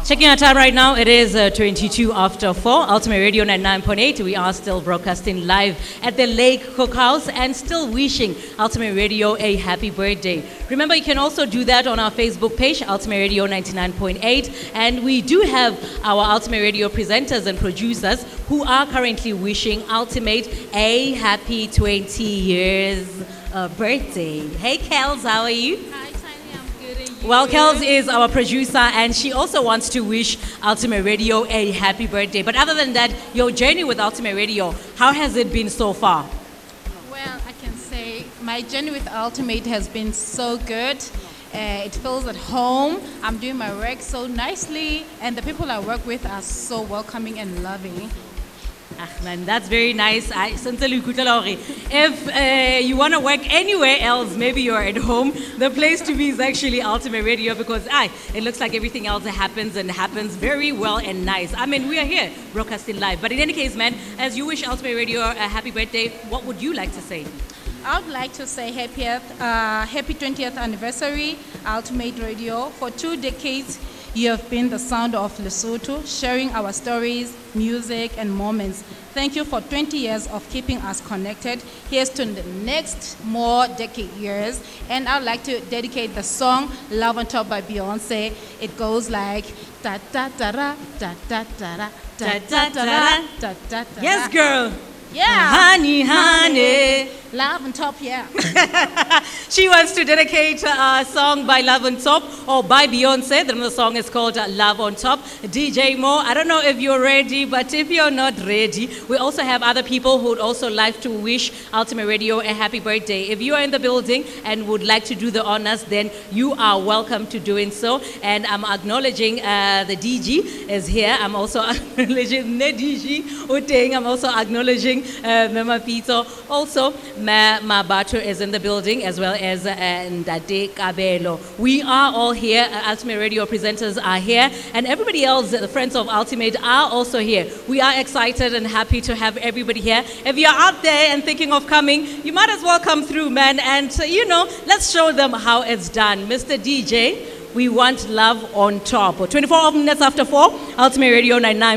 Checking our time right now, it is 22 after 4, Ultimate Radio 99.8. We are still broadcasting live at the Lake Cookhouse and still wishing Ultimate Radio a happy birthday. Remember, you can also do that on our Facebook page, Ultimate Radio 99.8. And we do have our Ultimate Radio presenters and producers who are currently wishing Ultimate a happy 20 years birthday. Hey, Kels, how are you? Hi, Tiny, I'm good. And you? Well, Kels is our producer, and she also wants to wish Ultimate Radio a happy birthday. But other than that, your journey with Ultimate Radio, how has it been so far? Well, I can say my journey with Ultimate has been so good. It feels at home. I'm doing my work so nicely, and the people I work with are so welcoming and loving. Ah, man, that's very nice. If you want to work anywhere else, maybe you're at home, the place to be is actually Ultimate Radio because it looks like everything else happens very well and nice. I mean, we are here broadcasting live. But in any case, man, as you wish Ultimate Radio a happy birthday, what would you like to say? I would like to say happy 20th anniversary, Ultimate Radio. For 2 decades, you have been the sound of Lesotho, sharing our stories, music, and moments. Thank you for 20 years of keeping us connected. Here's to the next more decade years. And I'd like to dedicate the song Love on Top by Beyonce. It goes like da da da da da da da da da da da da. Yes, girl. Yeah. Honey. Love on Top, yeah. She wants to dedicate a song by Love on Top or by Beyonce. The song is called Love on Top. DJ Mo, I don't know if you're ready, but if you're not ready, we also have other people who would also like to wish Ultimate Radio a happy birthday. If you are in the building and would like to do the honors, then you are welcome to doing so. And I'm acknowledging the DG is here. I'm also acknowledging the DG Uteng. I'm also acknowledging Mama Pito. Also, Mabato is in the building as well as Ndade Kabelo. We are all here. Ultimate Radio presenters are here. And everybody else, the friends of Ultimate, are also here. We are excited and happy to have everybody here. If you're out there and thinking of coming, you might as well come through, man. And, let's show them how it's done. Mr. DJ, we want love on top. 24 minutes after 4, Ultimate Radio 99.